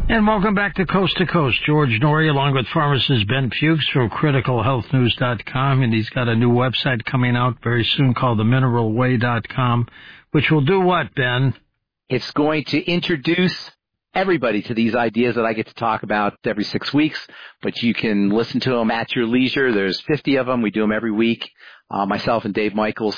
And welcome back to Coast. George Norrie along with pharmacist Ben Fuchs from criticalhealthnews.com, and he's got a new website coming out very soon called themineralway.com, which will do what, Ben? It's going to introduce everybody to these ideas that I get to talk about every 6 weeks, but you can listen to them at your leisure. There's 50 of them. We do them every week, myself and Dave Michaels,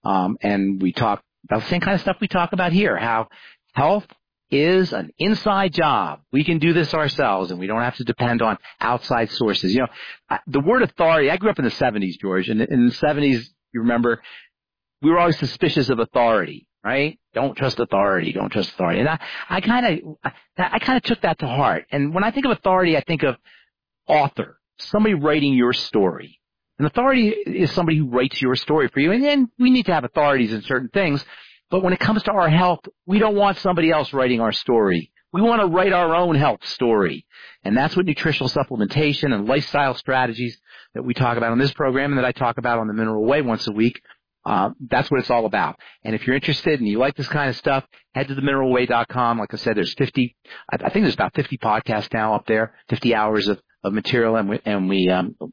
and we talk about the same kind of stuff we talk about here, how health is an inside job. We can do this ourselves, and we don't have to depend on outside sources. You know, the word authority, I grew up in the 70s, George, and in the 70s, you remember, we were always suspicious of authority, right? Don't trust authority. And I kind of took that to heart. And when I think of authority, I think of author, somebody writing your story. An authority is somebody who writes your story for you. And then we need to have authorities in certain things. But when it comes to our health, we don't want somebody else writing our story. We want to write our own health story. And that's what nutritional supplementation and lifestyle strategies that we talk about on this program and that I talk about on the Mineral Way once a week. That's what it's all about. And if you're interested and you like this kind of stuff, head to themineralway.com. Like I said, there's I think there's about 50 podcasts now up there, 50 hours of material, and we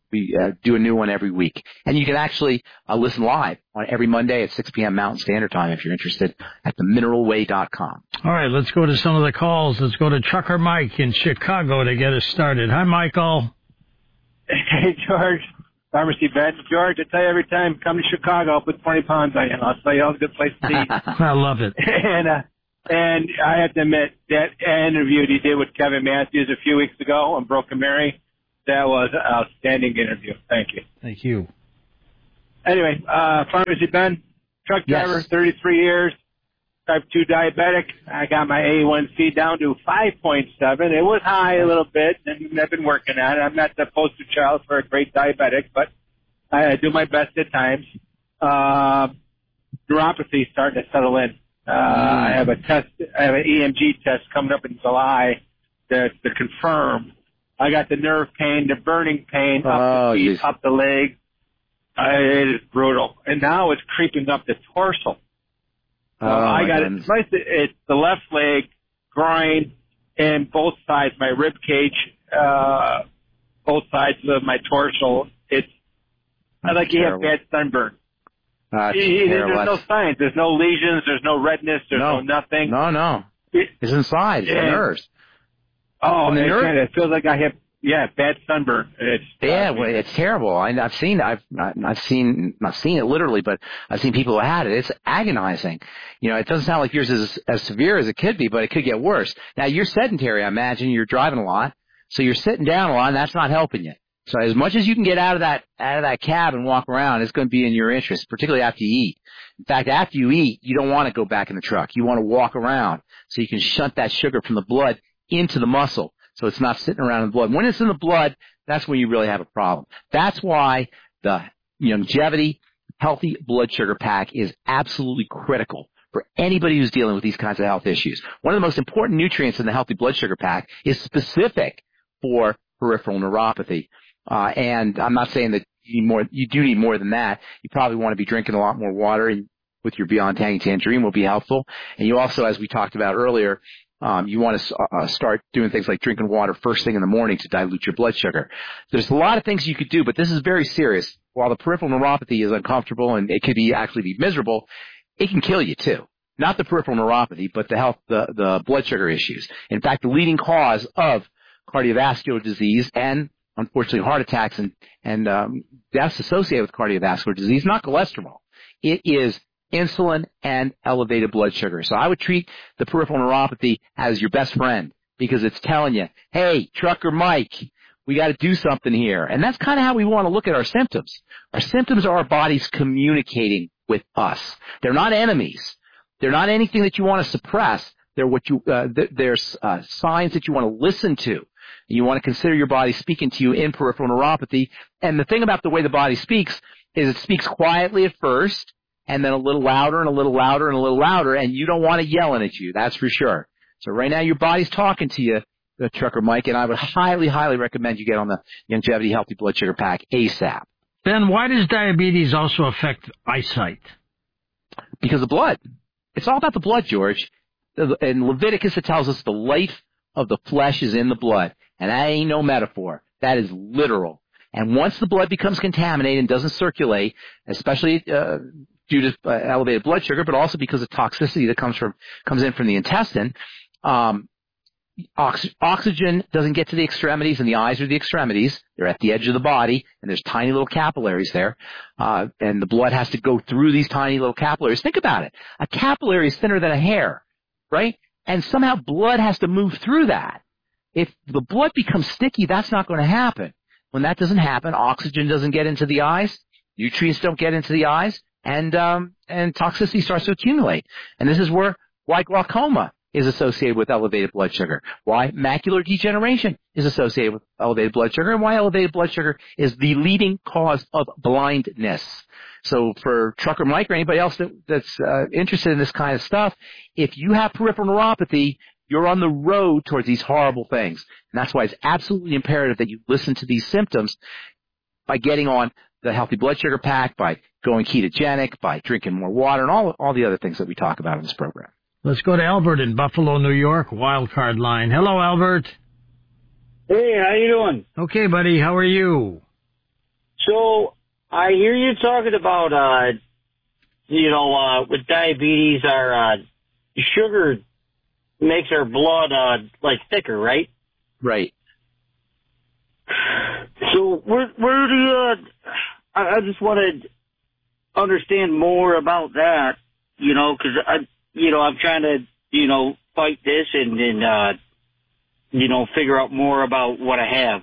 do a new one every week. And you can actually listen live on every Monday at 6 p.m. Mountain Standard Time if you're interested at themineralway.com. All right, let's go to some of the calls. Let's go to Trucker Mike in Chicago to get us started. Hi, Michael. Hey, George. Pharmacy Ben. George, I tell you every time, come to Chicago, I'll put 20 pounds on you. I'll tell you all the good place to eat. I love it. And I have to admit, that interview you did with Kevin Matthews a few weeks ago on Broken Mary, that was an outstanding interview. Thank you. Thank you. Anyway, Pharmacy Ben, truck driver, 33 years, type 2 diabetic. I got my A1C down to 5.7. It was high a little bit, and I've been working on it. I'm not the poster child for a great diabetic, but I do my best at times. Neuropathy is starting to settle in. I have an EMG test coming up in July to confirm. I got the nerve pain, the burning pain up the feet, up the leg. It is brutal. And now it's creeping up the torso. I got it's the left leg, groin, and both sides, my rib cage, both sides of my torso. It's like you have bad sunburn. There's no signs. There's no lesions. There's no redness. There's no nothing. No. It's inside. It's the nerves. Oh, it feels like I have bad sunburn. It's terrible. I've seen not seen it literally, but I've seen people who had it. It's agonizing. You know, it doesn't sound like yours is as severe as it could be, but it could get worse. Now you're sedentary. I imagine you're driving a lot, so you're sitting down a lot, and that's not helping you. So as much as you can get out of that cab and walk around, it's going to be in your interest, particularly after you eat. In fact, after you eat, you don't want to go back in the truck. You want to walk around so you can shunt that sugar from the blood into the muscle so it's not sitting around in the blood. When it's in the blood, that's when you really have a problem. That's why the Longevity Healthy Blood Sugar Pack is absolutely critical for anybody who's dealing with these kinds of health issues. One of the most important nutrients in the Healthy Blood Sugar Pack is specific for peripheral neuropathy. And I'm not saying that you do need more than that. You probably want to be drinking a lot more water, and with your Beyond Tangy Tangerine will be helpful. And you also, as we talked about earlier, you want to start doing things like drinking water first thing in the morning to dilute your blood sugar. There's a lot of things you could do, but this is very serious. While the peripheral neuropathy is uncomfortable and it could actually be miserable, it can kill you too. Not the peripheral neuropathy, but the blood sugar issues. In fact, the leading cause of cardiovascular disease and unfortunately heart attacks and deaths associated with cardiovascular disease, not cholesterol. It is insulin and elevated blood sugar. So I would treat the peripheral neuropathy as your best friend because it's telling you, hey, Trucker Mike, we got to do something here. And that's kind of how we want to look at our symptoms. Our symptoms are our bodies communicating with us. They're not enemies. They're not anything that you want to suppress. They're there's signs that you want to listen to. You want to consider your body speaking to you in peripheral neuropathy. And the thing about the way the body speaks is it speaks quietly at first, and then a little louder and a little louder and a little louder, and you don't want it yelling at you, that's for sure. So right now your body's talking to you, Trucker Mike, and I would highly, highly recommend you get on the Longevity Healthy Blood Sugar Pack ASAP. Ben, why does diabetes also affect eyesight? Because of blood. It's all about the blood, George. In Leviticus, it tells us the life of the flesh is in the blood. And that ain't no metaphor. That is literal. And once the blood becomes contaminated and doesn't circulate, especially due to elevated blood sugar, but also because of toxicity that comes in from the intestine, oxygen doesn't get to the extremities, and the eyes are the extremities. They're at the edge of the body, and there's tiny little capillaries there, and the blood has to go through these tiny little capillaries. Think about it. A capillary is thinner than a hair, right? And somehow blood has to move through that. If the blood becomes sticky, that's not going to happen. When that doesn't happen, oxygen doesn't get into the eyes, nutrients don't get into the eyes, and toxicity starts to accumulate. And this is why glaucoma is associated with elevated blood sugar, why macular degeneration is associated with elevated blood sugar, and why elevated blood sugar is the leading cause of blindness. So for Trucker Mike or anybody else that's interested in this kind of stuff, if you have peripheral neuropathy, you're on the road towards these horrible things. And that's why it's absolutely imperative that you listen to these symptoms by getting on the Healthy Blood Sugar Pack, by going ketogenic, by drinking more water, and all the other things that we talk about in this program. Let's go to Albert in Buffalo, New York, wildcard line. Hello, Albert. Hey, how you doing? Okay, buddy. How are you? So I hear you talking about, with diabetes, our sugar makes our blood thicker, right? Right. So where do you? I just want to understand more about that, because I'm trying to fight this and figure out more about what I have.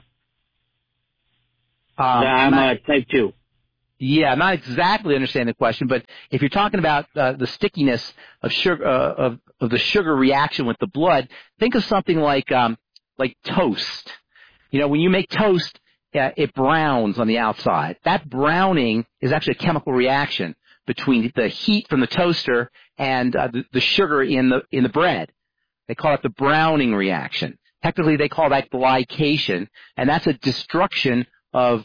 I'm type 2. Yeah, I'm not exactly understanding the question, but if you're talking about the stickiness of sugar of the sugar reaction with the blood, think of something like toast. When you make toast, it browns on the outside. That browning is actually a chemical reaction between the heat from the toaster and the sugar in the bread. They call it the browning reaction. Technically, they call that glycation, and that's a destruction of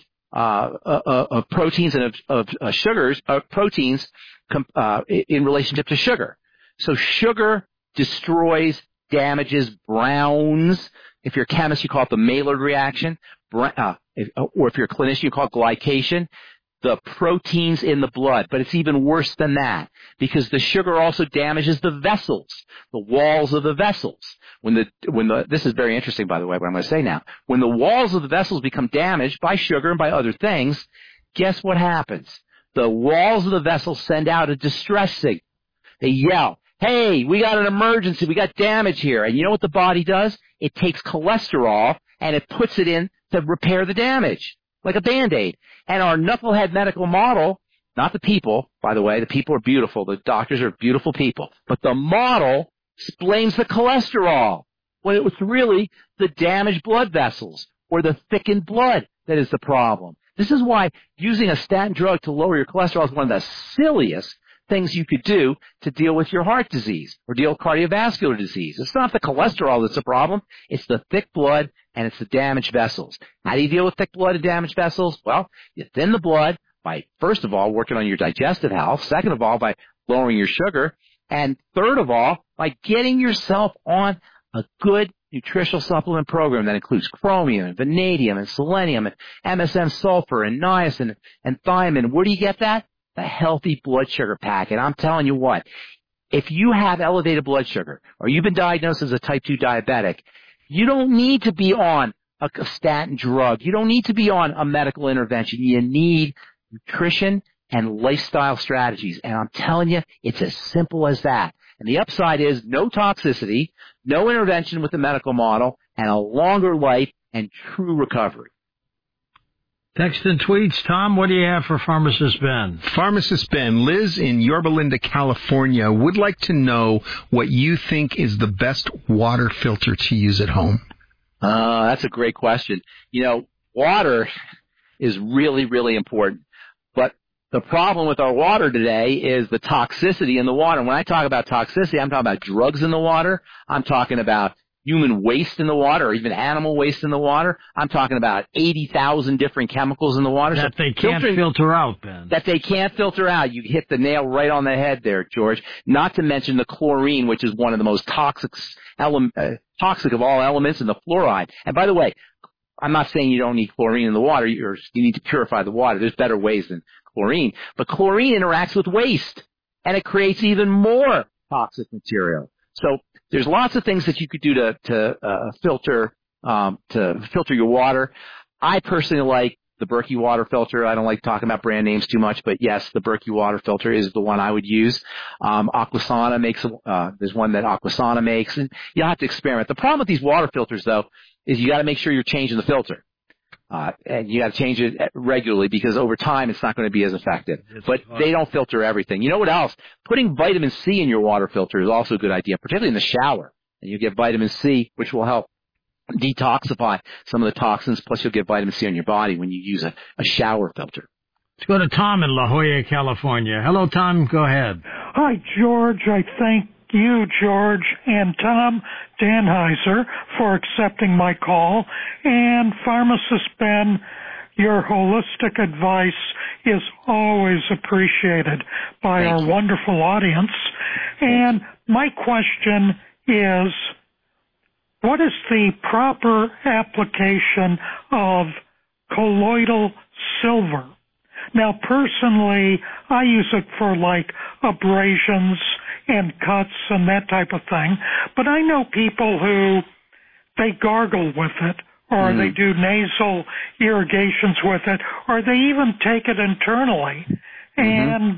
proteins and of sugars, proteins in relationship to sugar. So sugar destroys, damages, browns. If you're a chemist, you call it the Maillard reaction, or if you're a clinician, you call it glycation. The proteins in the blood, but it's even worse than that because the sugar also damages the vessels, the walls of the vessels. This is very interesting, by the way, what I'm going to say now. When the walls of the vessels become damaged by sugar and by other things, guess what happens? The walls of the vessels send out a distress signal. They yell, hey, we got an emergency, we got damage here. And you know what the body does? It takes cholesterol and it puts it in to repair the damage, like a Band-Aid. And our knucklehead medical model, not the people, by the way, the people are beautiful, the doctors are beautiful people, but the model blames the cholesterol when it was really the damaged blood vessels or the thickened blood that is the problem. This is why using a statin drug to lower your cholesterol is one of the silliest things you could do to deal with your heart disease or deal with cardiovascular disease. It's not the cholesterol that's the problem. It's the thick blood and it's the damaged vessels. How do you deal with thick blood and damaged vessels? Well, you thin the blood by, first of all, working on your digestive health. Second of all, by lowering your sugar. And third of all, by getting yourself on a good nutritional supplement program that includes chromium and vanadium and selenium and MSM sulfur and niacin and thiamine. Where do you get that? The Healthy Blood Sugar Pack. And I'm telling you what, if you have elevated blood sugar or you've been diagnosed as a type 2 diabetic, you don't need to be on a statin drug. You don't need to be on a medical intervention. You need nutrition and lifestyle strategies. And I'm telling you, it's as simple as that. And the upside is no toxicity, no intervention with the medical model, and a longer life and true recovery. Text and tweets. Tom, what do you have for Pharmacist Ben? Pharmacist Ben, Liz in Yorba Linda, California, would like to know what you think is the best water filter to use at home. That's a great question. Water is really, really important. But the problem with our water today is the toxicity in the water. When I talk about toxicity, I'm talking about drugs in the water. I'm talking about human waste in the water or even animal waste in the water. I'm talking about 80,000 different chemicals in the water. That they can't filter out, Ben. That they can't filter out. You hit the nail right on the head there, George. Not to mention the chlorine, which is one of the most toxic of all elements, and the fluoride. And by the way, I'm not saying you don't need chlorine in the water. You need to purify the water. There's better ways than chlorine. But chlorine interacts with waste, and it creates even more toxic material. So there's lots of things that you could do to filter your water. I personally like the Berkey water filter. I don't like talking about brand names too much, but yes, the Berkey water filter is the one I would use. Aquasana makes there's one that Aquasana makes, and you'll have to experiment. The problem with these water filters, though, is you got to make sure you're changing the filter. And you got to change it regularly because over time it's not going to be as effective. But they don't filter everything. You know what else? Putting vitamin C in your water filter is also a good idea, particularly in the shower. And you get vitamin C, which will help detoxify some of the toxins. Plus, you'll get vitamin C on your body when you use a shower filter. Let's go to Tom in La Jolla, California. Hello, Tom. Go ahead. Hi, George. I thank you, George, and Tom Danheiser for accepting my call. And Pharmacist Ben, your holistic advice is always appreciated by our wonderful audience. And my question is, what is the proper application of colloidal silver? Now, personally, I use it for like abrasions and cuts and that type of thing. But I know people who, they gargle with it, or they do nasal irrigations with it, or they even take it internally. And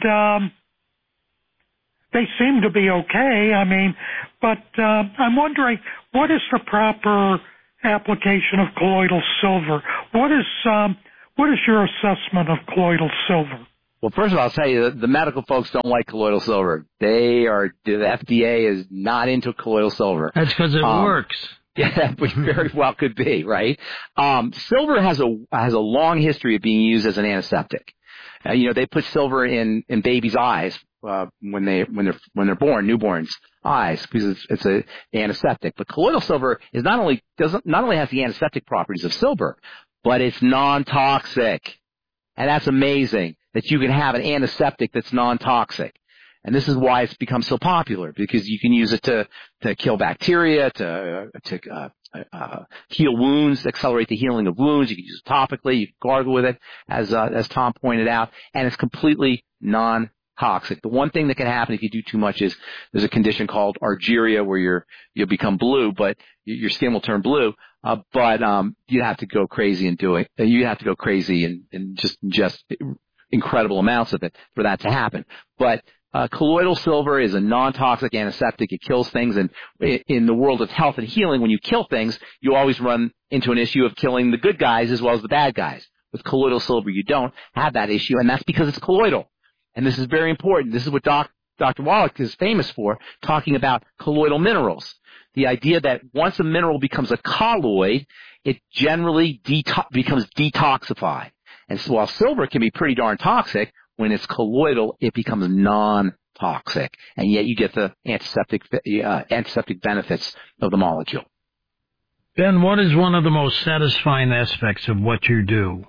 they seem to be okay. I mean, but I'm wondering, what is the proper application of colloidal silver? What is your assessment of colloidal silver? Well, first of all, I'll tell you, the medical folks don't like colloidal silver. The FDA is not into colloidal silver. That's because it works. Yeah, which very well could be, right? Silver has a long history of being used as an antiseptic. They put silver in babies' eyes when they're born, newborns' eyes, because it's an antiseptic. But colloidal silver is not only has the antiseptic properties of silver, but it's non-toxic, and that's amazing that you can have an antiseptic that's non-toxic. And this is why it's become so popular, because you can use it to kill bacteria, to heal wounds, accelerate the healing of wounds. You can use it topically. You can gargle with it, as Tom pointed out, and it's completely non-toxic. The one thing that can happen if you do too much is there's a condition called argyria where you'll become blue, but your skin will turn blue. But you'd have to go crazy and do it. You'd have to go crazy and just ingest incredible amounts of it for that to happen. But colloidal silver is a non-toxic antiseptic. It kills things. And in the world of health and healing, when you kill things, you always run into an issue of killing the good guys as well as the bad guys. With colloidal silver, you don't have that issue, and that's because it's colloidal. And this is very important. This is what Dr. Wallach is famous for, talking about colloidal minerals. The idea that once a mineral becomes a colloid, it generally becomes detoxified. And so while silver can be pretty darn toxic, when it's colloidal, it becomes non-toxic. And yet you get the antiseptic benefits of the molecule. Ben, what is one of the most satisfying aspects of what you do?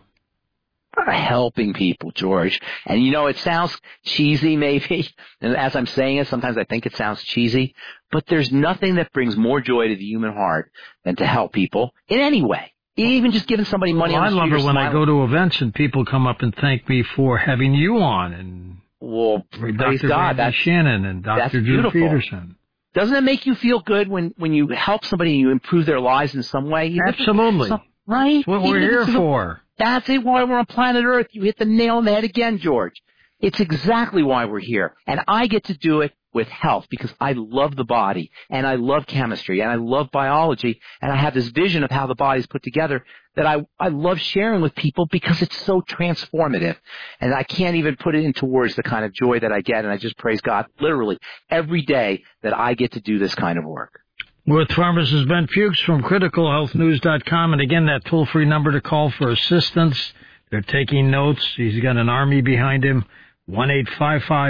Helping people, George. And it sounds cheesy maybe. And as I'm saying it, sometimes I think it sounds cheesy. But there's nothing that brings more joy to the human heart than to help people in any way. Even just giving somebody money on the street. I love it when I go to events and people come up and thank me for having you on. And praise God. That's Shannon and Dr. Drew Peterson. Doesn't it make you feel good when you help somebody and you improve their lives in some way? Absolutely. Right? That's what we're here for. That's it, why we're on planet Earth. You hit the nail on the head again, George. It's exactly why we're here. And I get to do it with health because I love the body and I love chemistry and I love biology and I have this vision of how the body's put together that I love sharing with people because it's so transformative. And I can't even put it into words, the kind of joy that I get. And I just praise God literally every day that I get to do this kind of work. With pharmacist Ben Fuchs from criticalhealthnews.com. And again, that toll-free number to call for assistance. They're taking notes. He's got an army behind him.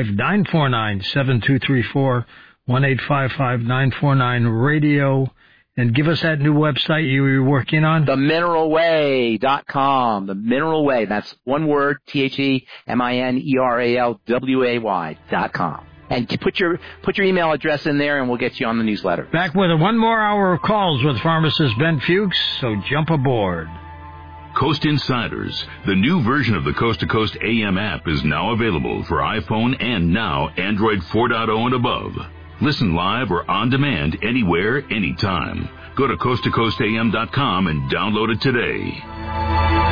1-855-949-7234. 1-855-949-RADIO. And give us that new website you were working on. TheMineralWay.com. The Mineral Way. That's one word, TheMineralWay.com. And put your email address in there, and we'll get you on the newsletter. Back with one more hour of calls with pharmacist Ben Fuchs, so jump aboard. Coast Insiders, the new version of the Coast to Coast AM app, is now available for iPhone and now Android 4.0 and above. Listen live or on demand anywhere, anytime. Go to coasttocoastam.com and download it today.